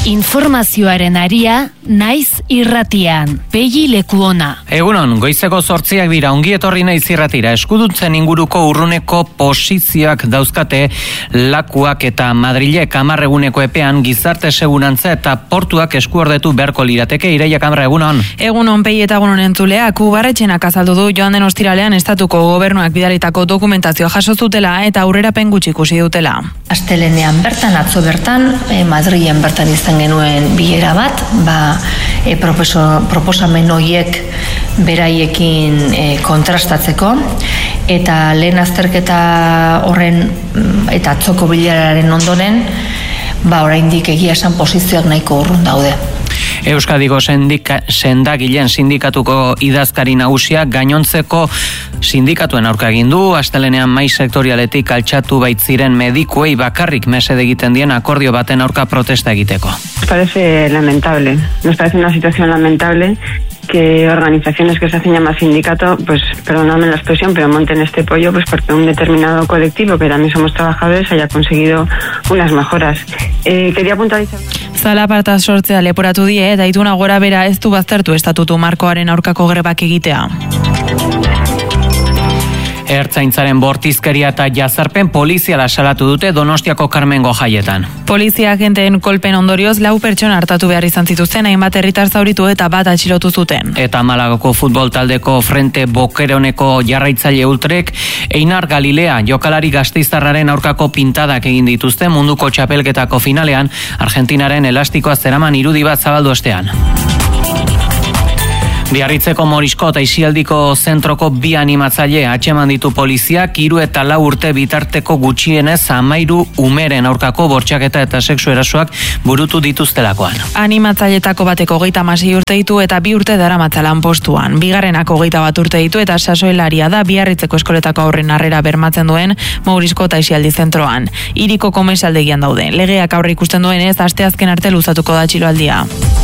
Informazioaren aria, naiz irratian. Pegi Lekuona. Egunon, goizeko 8 dira, ongi etorri naiz irratira. Eskudutzen inguruko urruneko posizioak dauzkate Lakuak eta Madrilek 10 eguneko epean gizarte segurantza eta portuak eskuordetu beharko lirateke. Ireia Kamara, egunon. Egunon, Pegi eta egunon entzuleak, Ubarretxenak azaldu du joan den ostiralean estatuko gobernuak bidalitako dokumentazioa jaso zutela eta aurrerapen gutxi ikusi dutela. Astelehenean bertan, atzo bertan, Madrilen bertan izan genuen bilera bat, proposamen horiek beraiekin kontrastatzeko, eta lehen azterketa horren eta atzoko bileraren ondoren, oraindik egia esan posizioak nahiko urrun daude. Euskadiko sendagileen sindikatuko idazkari nagusia gainontzeko sindikatuen aurka egin du. Astelehenean mahai sektorialetik altxatu baitziren medikuei bakarrik mesede egiten dien akordio baten aurka protesta egiteko. Nos parece lamentable, nos parece una situación lamentable que organizaciones que se hacen llamar sindicato, pues perdóname la expresión, pero monten este pollo pues porque un determinado colectivo, que también somos trabajadores, haya conseguido unas mejoras. Quería puntualizar... Zalaparta sortzea leporatu die eta ituna gora bera ez du baztertu estatutu markoaren aurkako grebak egitea. Ertzaintzaren bortizkeria eta jazarpen poliziala salatu dute Donostiako Karmengo jaietan. Polizia agenteen kolpen ondorioz 4 pertsona hartatu behar izan zituzten, hainbat herritar zauritu eta bat atxilotu zuten. Eta Malagako futbol taldeko Frente Bokeroneko jarraitzaile ultrek Einar Galilea jokalari gasteiztarraren aurkako pintadak egin dituzte munduko txapelketako finalean Argentinaren elastikoa zeraman irudi bat zabaldu ostean. Biarritzeko Morisko eta Isialdiko zentroko 2 animatzaile atxeman ditu poliziak 3 eta 4 urte bitarteko gutxienez 13 umeren aurkako bortxaketa eta sexu erasoak burutu dituztelakoan. Animatzailetako bateko 36 urte ditu eta 2 urte daramatza lanpostuan. Bigarrenako 21 urte ditu eta sasoelaria da Biarritzeko eskoletako aurren harrera bermatzen duen Morisko eta Isialdi zentroan. Hiriko komersaldegian daude. Legeak aurre ikusten duenez asteazken arte luzatuko da atxiloaldia.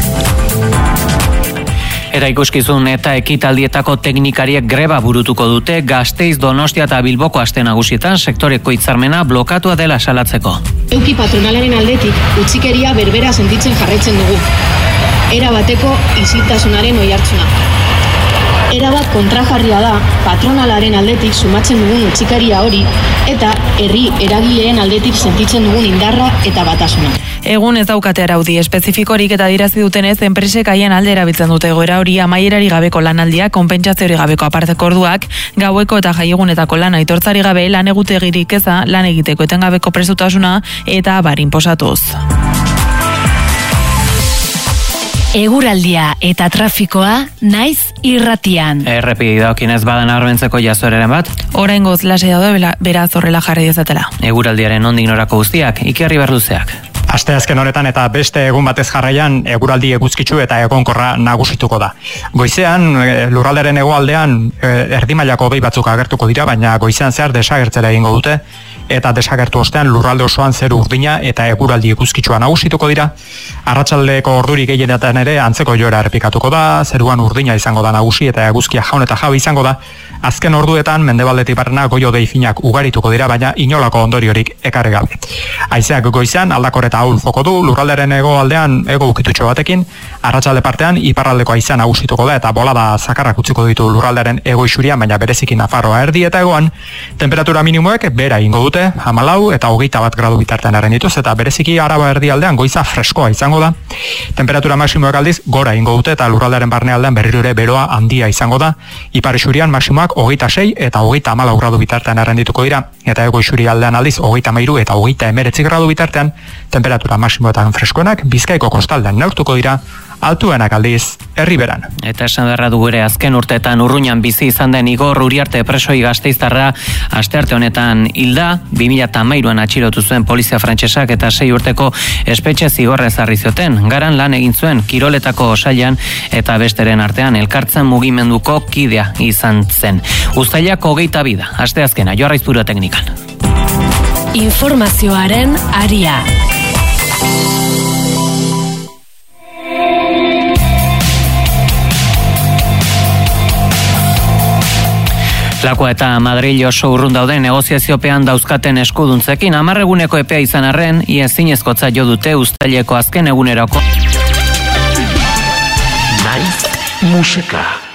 Eta ikuskizun eta ekitaldietako teknikariek greba burutuko dute Gasteiz, Donostia eta Bilboko aste nagusietan sektoreko hitzarmena blokatua dela salatzeko. Euki patronalaren aldetik utzikeria berbera sentitzen jarraitzen dugu. Era bateko isiltasunaren oihartzuna. Erabat kontrajarria da patronalaren aldetik sumatzen dugun utzikeria hori eta herri eragileen aldetik sentitzen dugun indarra eta batasuna. Egun ez daukate araudi espezifikorik eta dirazi dutenez enpresek haien alde erabiltzen dute egoera hori amaierari gabeko lanaldia, konpentsazioari gabeko aparteko orduak, gaueko eta jaiegunetako lana aitortzari gabe lan egutegirik eza, lan egiteko etengabeko prestutasuna eta abar inposatuz. Eguraldia eta trafikoa naiz irratian. Errepide daokinez badan arbentzeko jazoeraren bat? Oraingoz lase daude beraz horrela jarri dezatela. Eguraldiaren nondik norako guztiak, Ikerri Berluzeak. Asteazken honetan eta beste egun batez jarraian eguraldi eguzkitsu eta egonkorra nagusituko da. Goizean, lurralderen hegoaldean erdimailako hodei batzuk agertuko dira, baina goizean zehar desagertzera egingo dute, eta desagertu ostean lurralde osoan zeru urdina eta eguraldi eguzkitsua nagusituko dira. Arratsaldeko ordurik gehienetan ere antzeko joera errepikatuko da, zeruan urdina izango da nagusi eta eguzkia jaun eta jabe izango da. Azken orduetan mendebaldetik barrena goi-hodei finak ugarituko dira, baina inolako ondoriorik ekarri gabe. Haizeak goizean aldakor eta ahul joko du, lurralderen hegoaldean hego ukitutxo batekin, arratsalde partean iparraldeko haizea nagusituko da eta bolada zakarrak utziko ditu lurralderen hego isurian, baina bereziki Nafarroa erdi eta hegoan. Temperatura minimoek bera ingo dute, 14 eta 21 gradu bitartean erren dituz, eta bereziki Araba erdialdean goiza freskoa izango da. Temperatura maximoek aldiz gora ingo dute eta lurralderen barnealdean berriro ere beroa handia izango da. Ipar isurian maximoak 26 eta 34 gradu bitartean erren dituko dira, eta hego isurialdean aldiz 33 eta 39 gradu bitartean. Temperatura maximoetan freskoenak Bizkaiko kostaldean neurtuko dira, altuenak aldiz herriberan. Eta esan beharra dugu ere azken urteetan Urruñan bizi izan den Igor Uriarte presoi gasteiztarra astearte honetan hilda, 2013an atxilotu zuen polizia frantsesak eta 6 urteko espetxe zigorra ezarri zioten. Garan lan egin zuen kiroletako sailan eta besteren artean elkartzen mugimenduko kidea izan zen. Uztailak 22 da, asteazkena, Joarra Izpurua teknikan. Informazioaren aria. Lakua eta Madril oso urrun daude negoziaziopean dauzkaten eskuduntzekin 10 eguneko epea izan arren, ia ezinezkotzat jo dute uztaileko azken eguneroko. Naiz musika.